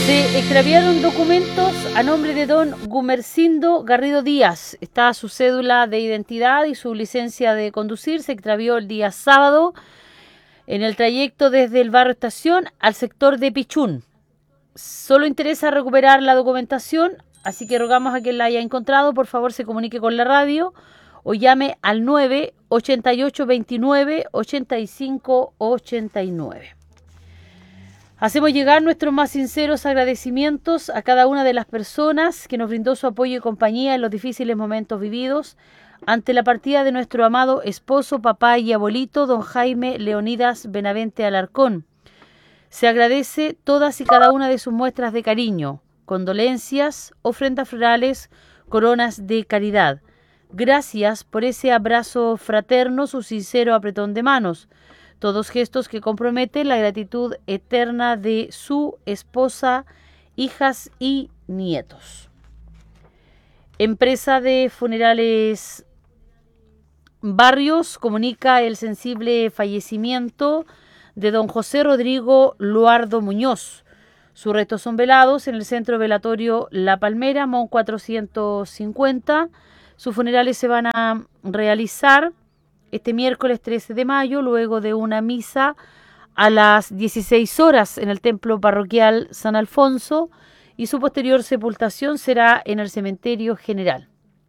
Se extraviaron documentos a nombre de don Gumercindo Garrido Díaz. Está su cédula de identidad y su licencia de conducir. Se extravió el día sábado en el trayecto desde el barrio Estación al sector de Pichún. Solo interesa recuperar la documentación, así que rogamos a quien la haya encontrado, por favor se comunique con la radio o llame al 98829-8589. Hacemos llegar nuestros más sinceros agradecimientos a cada una de las personas que nos brindó su apoyo y compañía en los difíciles momentos vividos ante la partida de nuestro amado esposo, papá y abuelito, don Jaime Leonidas Benavente Alarcón. Se agradece todas y cada una de sus muestras de cariño, condolencias, ofrendas florales, coronas de caridad. Gracias por ese abrazo fraterno, su sincero apretón de manos. Todos gestos que comprometen la gratitud eterna de su esposa, hijas y nietos. Empresa de Funerales Barrios comunica el sensible fallecimiento de don José Rodrigo Luardo Muñoz. Sus restos son velados en el Centro Velatorio La Palmera, Mon 450. Sus funerales se van a realizar este miércoles 13 de mayo, luego de una misa a las 16 horas en el Templo Parroquial San Alfonso, y su posterior sepultación será en el Cementerio General.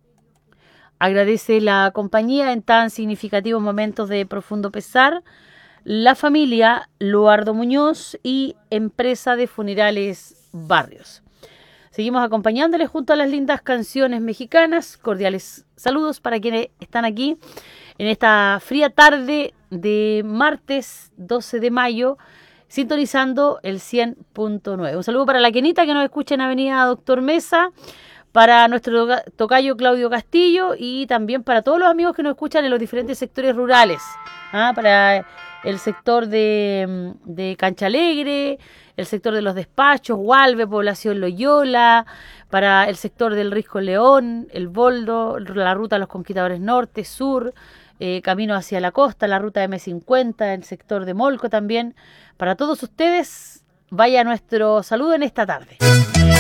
Agradece la compañía en tan significativos momentos de profundo pesar la familia Luardo Muñoz y Empresa de Funerales Barrios. Seguimos acompañándoles junto a las lindas canciones mexicanas. Cordiales saludos para quienes están aquí en esta fría tarde de martes 12 de mayo, sintonizando el 100.9. Un saludo para la Kenita que nos escucha en Avenida Doctor Mesa, para nuestro tocayo Claudio Castillo y también para todos los amigos que nos escuchan en los diferentes sectores rurales. Para el sector de Cancha Alegre, el sector de los despachos, Hualve, Población Loyola, para el sector del Risco León, el Boldo, la ruta de los Conquistadores Norte, Sur, camino hacia la costa, la ruta M50, el sector de Molco también. Para todos ustedes, vaya nuestro saludo en esta tarde.